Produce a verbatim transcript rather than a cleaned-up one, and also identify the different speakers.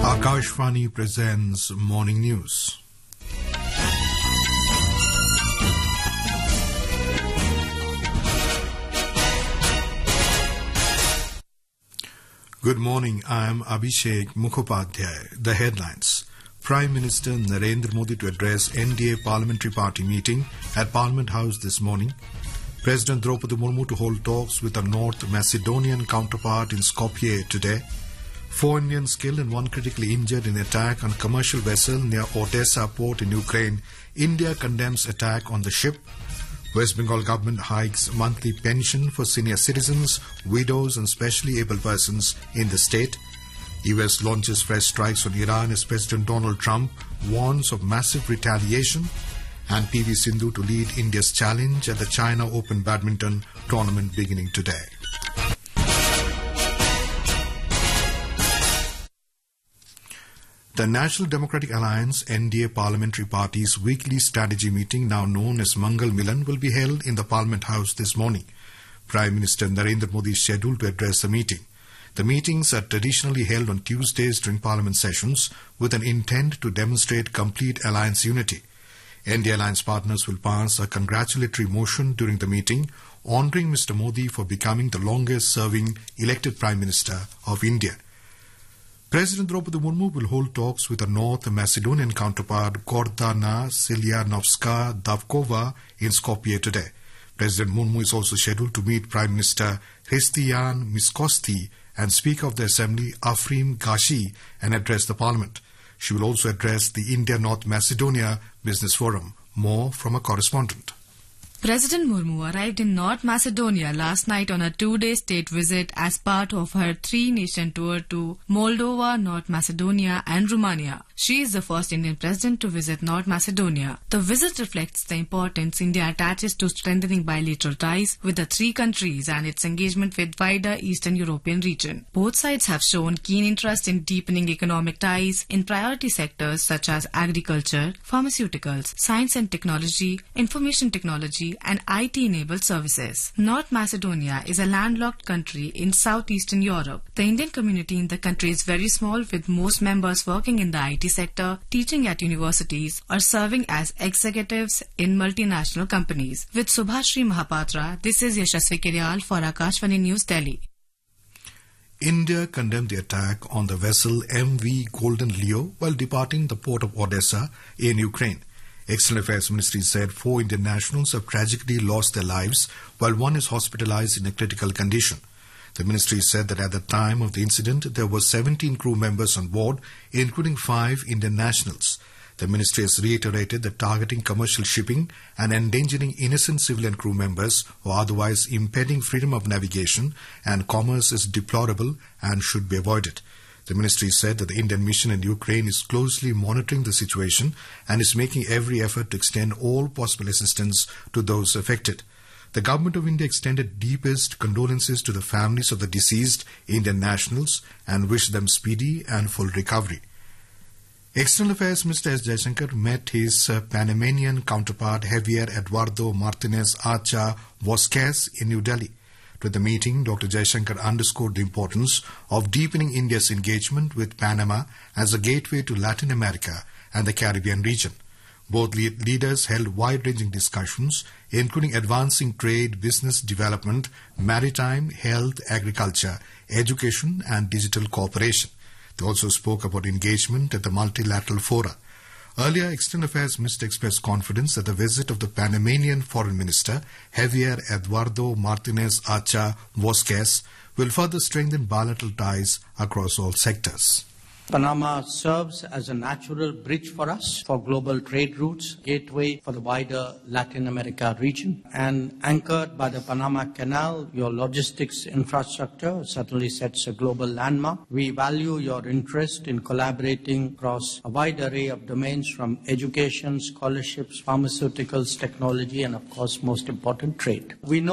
Speaker 1: Akashvani presents Morning News. Good morning, I am Abhishek Mukhopadhyay. The headlines. Prime Minister Narendra Modi to address N D A Parliamentary Party meeting at Parliament House this morning. President Draupadi Murmu to hold talks with her North Macedonian counterpart in Skopje today. Four Indians killed and one critically injured in attack on commercial vessel near Odessa port in Ukraine. India condemns attack on the ship. West Bengal government hikes monthly pension for senior citizens, widows and specially able persons in the state. U S launches fresh strikes on Iran as President Donald Trump warns of massive retaliation. And P V Sindhu to lead India's challenge at the China Open Badminton tournament beginning today. The National Democratic Alliance N D A Parliamentary Party's weekly strategy meeting, now known as Mangal Milan, will be held in the Parliament House this morning. Prime Minister Narendra Modi is scheduled to address the meeting. The meetings are traditionally held on Tuesdays during Parliament sessions with an intent to demonstrate complete alliance unity. N D A alliance partners will pass a congratulatory motion during the meeting, honouring Mister Modi for becoming the longest-serving elected Prime Minister of India. President Draupadi Murmu will hold talks with her North Macedonian counterpart Gordana Siljanovska-Davkova in Skopje today. President Murmu is also scheduled to meet Prime Minister Hristiyan Miskosti and Speaker of the Assembly Afrim Gashi and address the Parliament. She will also address the India-North Macedonia Business Forum. More from a correspondent.
Speaker 2: President Murmu arrived in North Macedonia last night on a two-day state visit as part of her three-nation tour to Moldova, North Macedonia and Romania. She is the first Indian president to visit North Macedonia. The visit reflects the importance India attaches to strengthening bilateral ties with the three countries and its engagement with wider Eastern European region. Both sides have shown keen interest in deepening economic ties in priority sectors such as agriculture, pharmaceuticals, science and technology, information technology, and I T-enabled services. North Macedonia is a landlocked country in southeastern Europe. The Indian community in the country is very small, with most members working in the I T sector, teaching at universities, or serving as executives in multinational companies. With Subhashri Mahapatra, this is Yashasvi Kiryal for Akashvani News, Delhi.
Speaker 1: India condemned the attack on the vessel M V Golden Leo while departing the port of Odessa in Ukraine. External Affairs Ministry said four Indian nationals have tragically lost their lives while one is hospitalized in a critical condition. The ministry said that at the time of the incident there were seventeen crew members on board, including five Indian nationals. The ministry has reiterated that targeting commercial shipping and endangering innocent civilian crew members or otherwise impeding freedom of navigation and commerce is deplorable and should be avoided. The ministry said that the Indian mission in Ukraine is closely monitoring the situation and is making every effort to extend all possible assistance to those affected. The Government of India extended deepest condolences to the families of the deceased Indian nationals and wished them speedy and full recovery. External Affairs Minister S. Jaishankar met his uh, Panamanian counterpart Javier Eduardo Martinez Acha Vosquez in New Delhi. To the meeting, Doctor Jaishankar underscored the importance of deepening India's engagement with Panama as a gateway to Latin America and the Caribbean region. Both lead leaders held wide-ranging discussions, including advancing trade, business development, maritime, health, agriculture, education and digital cooperation. They also spoke about engagement at the multilateral fora. Earlier, External Affairs Minister expressed confidence that the visit of the Panamanian Foreign Minister, Javier Eduardo Martinez Acha Vosquez, will further strengthen bilateral ties across all sectors.
Speaker 3: Panama serves as a natural bridge for us for global trade routes, gateway for the wider Latin America region, and anchored by the Panama Canal, your logistics infrastructure certainly sets a global landmark. We value your interest in collaborating across a wide array of domains from education, scholarships, pharmaceuticals, technology, and of course, most important, trade. We know